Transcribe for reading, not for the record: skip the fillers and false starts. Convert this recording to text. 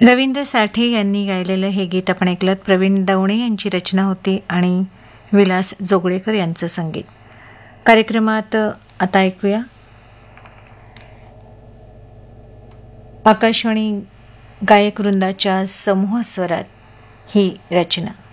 रवींद्र साठे यांनी गायलेलं हे गीत आपण ऐकलं. प्रवीण दवणे यांची रचना होती आणि विलास जोगळेकर यांचं संगीत. कार्यक्रमात आता ऐकूया आकाशवाणी गायक वृंदाच्या समूह स्वरात ही रचना.